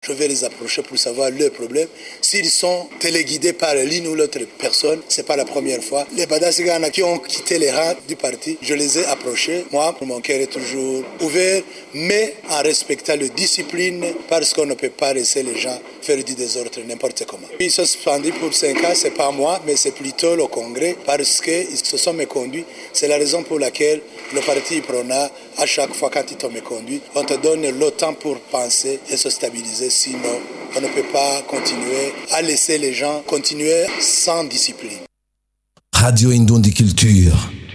je vais les approcher pour savoir leurs problèmes. S'ils sont téléguidés par l'une ou l'autre personne, c'est pas la première fois. Les Badasigana qui ont quitté les rangs du parti, je les ai approchés. Moi, mon cœur est toujours ouvert, mais en respectant la discipline, parce qu'on ne peut pas laisser les gens faire du désordre n'importe comment. Ils sont suspendus pour 5 ans, c'est pas moi, mais c'est plutôt le Congrès, parce qu'ils se sont méconduits. C'est la raison pour laquelle le parti Prona, à chaque fois quand ils t'ont méconduit, on te donne le temps pour penser et se stabiliser, sinon on ne peut pas continuer à laisser les gens continuer sans discipline. Radio Indundi Culture.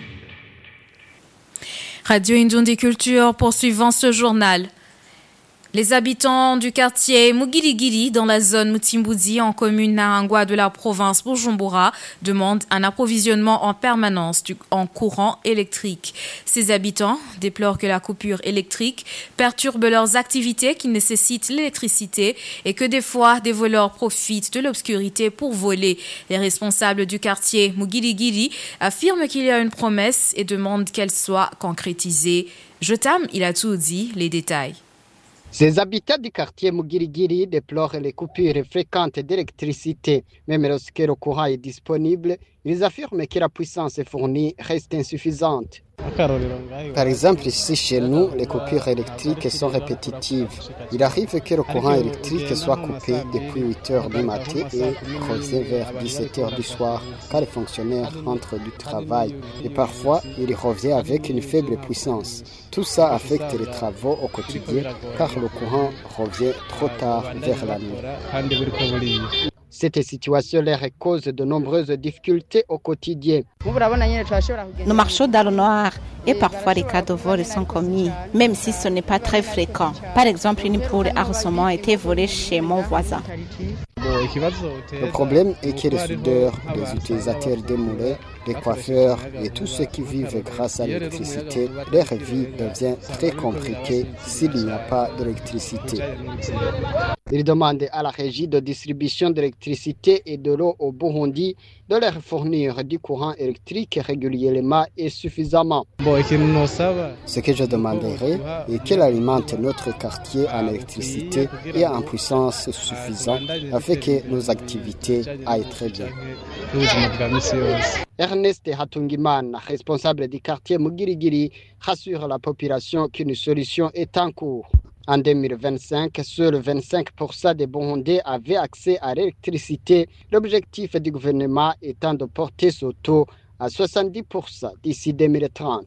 Radio Indundi Culture poursuivant ce journal. Les habitants du quartier Mugirigiri dans la zone Mutimboudi en commune Nahangwa de la province Bujumbura demandent un approvisionnement en permanence en courant électrique. Ces habitants déplorent que la coupure électrique perturbe leurs activités qui nécessitent l'électricité et que des fois des voleurs profitent de l'obscurité pour voler. Les responsables du quartier Mugirigiri affirment qu'il y a une promesse et demandent qu'elle soit concrétisée. Jotam, il a tout dit, les détails. Ces habitants du quartier Mugirigiri déplorent les coupures fréquentes d'électricité. Même lorsque le courant est disponible, ils affirment que la puissance fournie reste insuffisante. Par exemple, ici chez nous, les coupures électriques sont répétitives. Il arrive que le courant électrique soit coupé depuis 8 heures du matin et revient vers 17 heures du soir, quand les fonctionnaires rentrent du travail. Et parfois, il revient avec une faible puissance. Tout ça affecte les travaux au quotidien, car le courant revient trop tard vers la nuit. Cette situation leur cause de nombreuses difficultés au quotidien. Nous marchons dans le noir et parfois les cas de vol sont commis, même si ce n'est pas très fréquent. Par exemple, une poule à harcèlement a été volée chez mon voisin. Le problème est que les soudeurs, les utilisateurs des moulins, les coiffeurs et tous ceux qui vivent grâce à l'électricité, leur vie devient très compliquée s'il n'y a pas d'électricité. Ils demandent à la régie de distribution d'électricité et de l'eau au Burundi de leur fournir du courant électrique régulièrement et suffisamment. Ce que je demanderais est qu'elle alimente notre quartier en électricité et en puissance suffisante afin que nos activités aillent très bien. Ernest Hatungimana, responsable du quartier Mugirigiri, rassure la population qu'une solution est en cours. En 2025, seuls 25% des Burundais avaient accès à l'électricité, l'objectif du gouvernement étant de porter ce taux à 70% d'ici 2030.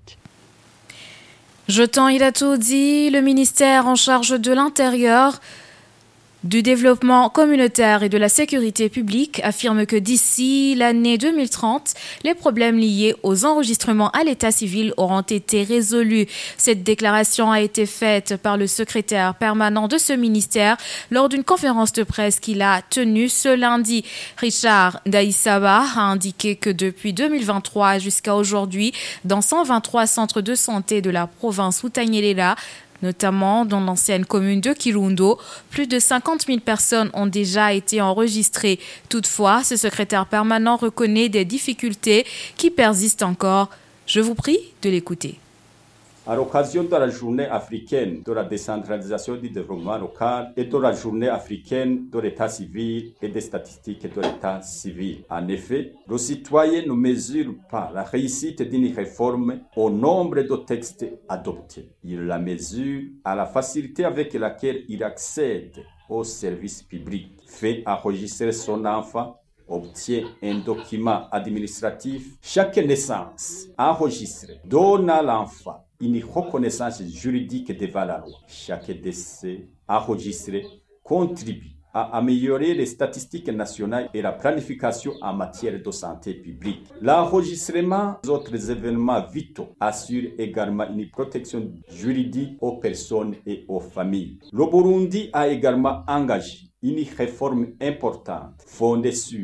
Il a tout dit, le ministère en charge de l'Intérieur, du développement communautaire et de la sécurité publique affirme que d'ici l'année 2030, les problèmes liés aux enregistrements à l'état civil auront été résolus. Cette déclaration a été faite par le secrétaire permanent de ce ministère lors d'une conférence de presse qu'il a tenue ce lundi. Richard Daïsaba a indiqué que depuis 2023 jusqu'à aujourd'hui, dans 123 centres de santé de la province Butanyerera, notamment dans l'ancienne commune de Kirundo, plus de 50 000 personnes ont déjà été enregistrées. Toutefois, ce secrétaire permanent reconnaît des difficultés qui persistent encore. Je vous prie de l'écouter. À l'occasion de la journée africaine de la décentralisation du développement local et de la journée africaine de l'état civil et des statistiques de l'état civil. En effet, le citoyen ne mesure pas la réussite d'une réforme au nombre de textes adoptés. Il la mesure à la facilité avec laquelle il accède aux services publics, fait enregistrer son enfant, obtient un document administratif. Chaque naissance enregistrée donne à l'enfant une reconnaissance juridique devant la loi. Chaque décès enregistré contribue à améliorer les statistiques nationales et la planification en matière de santé publique. L'enregistrement des autres événements vitaux assure également une protection juridique aux personnes et aux familles. Le Burundi a également engagé une réforme importante fondée sur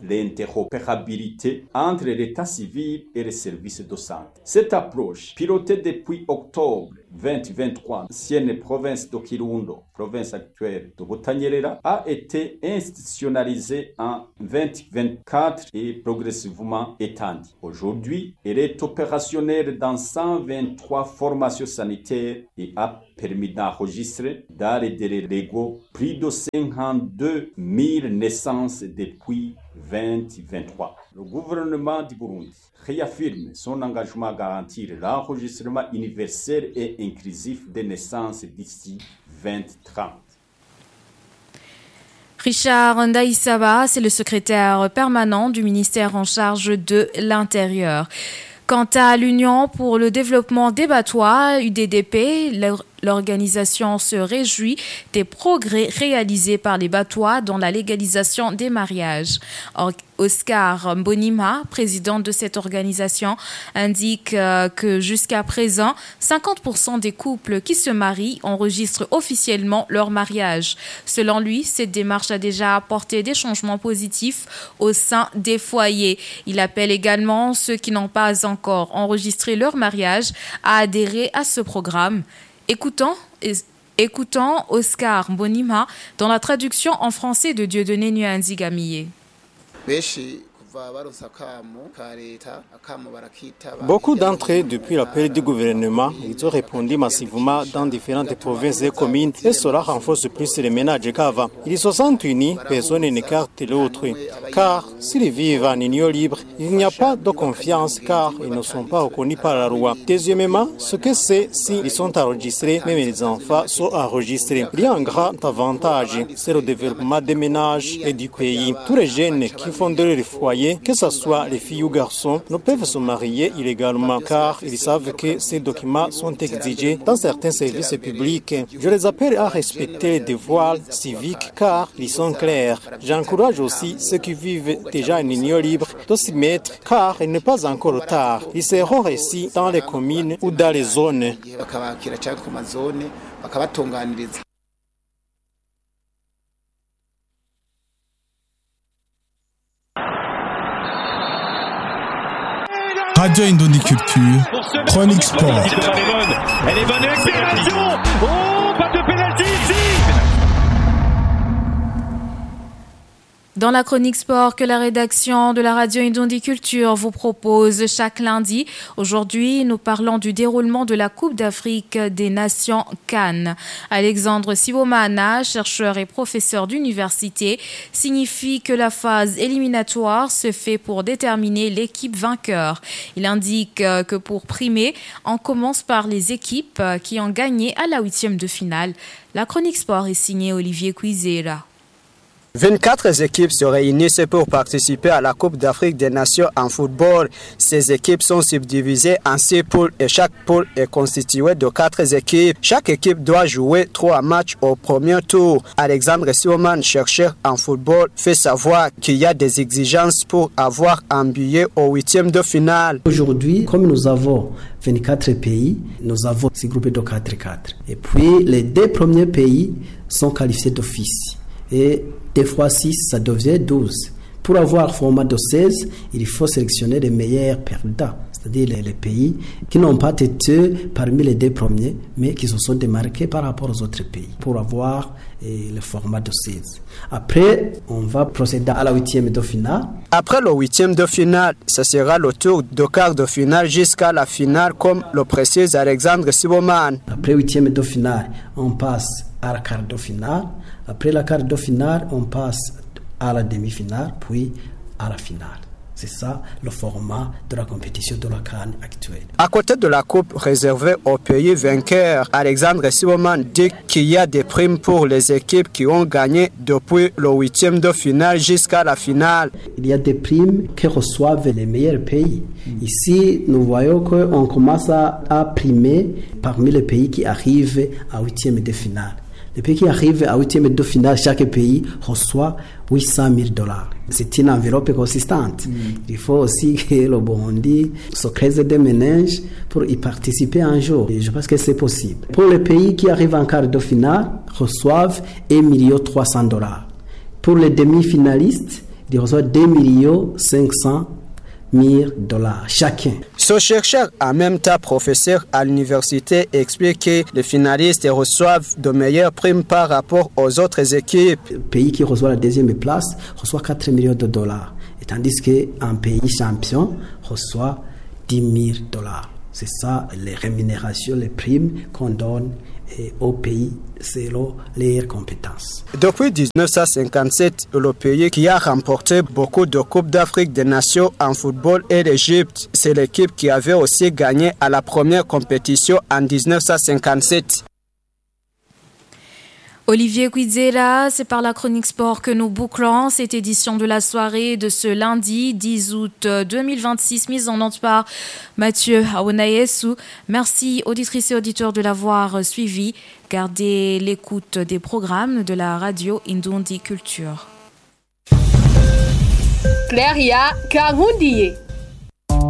l'interopérabilité entre l'état civil et les services de santé. Cette approche, pilotée depuis octobre 2023, ancienne province de Kirundo, province actuelle de Butanyerera, a été institutionnalisée en 2024 et progressivement étendue. Aujourd'hui, elle est opérationnelle dans 123 formations sanitaires et a permis d'enregistrer dans les délais légaux plus de 52 000 naissances depuis 2023. Le gouvernement du Burundi réaffirme son engagement à garantir l'enregistrement universel et inclusif des naissances d'ici 2030. Richard Ndaïsaba, c'est le secrétaire permanent du ministère en charge de l'Intérieur. Quant à l'Union pour le développement des Batois, UDDP, l'organisation se réjouit des progrès réalisés par les Batois dans la légalisation des mariages. Oscar Mbonima, président de cette organisation, indique que jusqu'à présent, 50% des couples qui se marient enregistrent officiellement leur mariage. Selon lui, cette démarche a déjà apporté des changements positifs au sein des foyers. Il appelle également ceux qui n'ont pas encore enregistré leur mariage à adhérer à ce programme. Écoutons Oscar Mbonima dans la traduction en français de Dieudonné Nyanzigamiye. Beaucoup d'entre eux, depuis l'appel du gouvernement, ils ont répondu massivement dans différentes provinces et communes et cela renforce plus les ménages qu'avant. Ils se sentent unis, personne n'écarte l'autre. Car s'ils vivent en union libre, il n'y a pas de confiance car ils ne sont pas reconnus par la loi. Deuxièmement, ce que c'est s'ils sont enregistrés, même les enfants sont enregistrés. Il y a un grand avantage, c'est le développement des ménages et du pays. Tous les jeunes qui fondent leur foyer, que ce soit les filles ou garçons, ne peuvent se marier illégalement car ils savent que ces documents sont exigés dans certains services publics. Je les appelle à respecter les devoirs civiques car ils sont clairs. J'encourage aussi ceux qui vivent déjà en union libre de s'y mettre car il n'est pas encore tard. Ils seront réussis dans les communes ou dans les zones. Radio Indondi Culture, Chronique Sport. Elle est bonne, accélération. Oh, pas de pénalty ici. Dans la chronique sport que la rédaction de la radio Indondi Culture vous propose chaque lundi, aujourd'hui nous parlons du déroulement de la Coupe d'Afrique des Nations CAN. Alexandre Sibomana, chercheur et professeur d'université, signifie que la phase éliminatoire se fait pour déterminer l'équipe vainqueur. Il indique que pour primer, on commence par les équipes qui ont gagné à la 8e de finale. La chronique sport est signée Olivier Cuisera. 24 équipes se réunissent pour participer à la Coupe d'Afrique des Nations en football. Ces équipes sont subdivisées en 6 poules et chaque poule est constituée de 4 équipes. Chaque équipe doit jouer 3 matchs au premier tour. Alexandre Sioman, chercheur en football, fait savoir qu'il y a des exigences pour avoir un billet au 8e de finale. Aujourd'hui, comme nous avons 24 pays, nous avons 6 groupes de 4-4. Et puis, les 2 premiers pays sont qualifiés d'office. Et des fois 6, ça devient 12. Pour avoir un format de 16, il faut sélectionner les meilleurs perdants, c'est-à-dire les pays qui n'ont pas été parmi les 2 premiers, mais qui se sont démarqués par rapport aux autres pays, pour avoir le format de 16. Après, on va procéder à la 8e de finale. Après le 8e de finale, ce sera le tour de quart de finale jusqu'à la finale, comme le précise Alexandre Siboman. Après 8e de finale, on passe à la quart de finale. Après la quart de finale, on passe à la demi-finale, puis à la finale. C'est ça le format de la compétition de la CAN actuelle. À côté de la coupe réservée aux pays vainqueurs, Alexandre Siboman dit qu'il y a des primes pour les équipes qui ont gagné depuis le 8e de finale jusqu'à la finale. Il y a des primes que reçoivent les meilleurs pays. Ici, nous voyons qu'on commence à primer parmi les pays qui arrivent à 8e de finale. Les pays qui arrivent à 8e de finale, chaque pays reçoit $800,000. C'est une enveloppe consistante. Il faut aussi que le Burundi se crée des ménages pour y participer un jour. Et je pense que c'est possible. Pour les pays qui arrivent en quart de finale, reçoivent $1,300,000. Pour les demi-finalistes, Ils reçoivent 2 500 000 $ chacun. Ce chercheur, en même temps professeur à l'université, explique que les finalistes reçoivent de meilleures primes par rapport aux autres équipes. Le pays qui reçoit la deuxième place reçoit 4 millions de dollars, et tandis qu'un pays champion reçoit 10 000 $. C'est ça les rémunérations, les primes qu'on donne au pays selon leurs compétences. Depuis 1957, le pays qui a remporté beaucoup de Coupes d'Afrique des Nations en football est l'Égypte. C'est l'équipe qui avait aussi gagné à la première compétition en 1957. Olivier Guizera, c'est par la chronique sport que nous bouclons cette édition de la soirée de ce lundi 10 août 2026, mise en onde par Mathieu Aounaïessou. Merci auditrices et auditeurs de l'avoir suivi. Gardez l'écoute des programmes de la radio Indundi Culture. Claria Kahundiye.